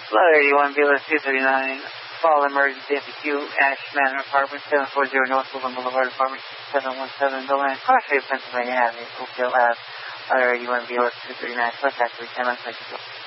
Hello, 81 Bueller 239. Fall emergency at the Q Ash Manor Apartment, 740 North Woodland Boulevard, Apartment 717, Building, Crossfield, Pennsylvania Avenue, Oakdale Ave. Other 81 Bueller 239. Contact 310.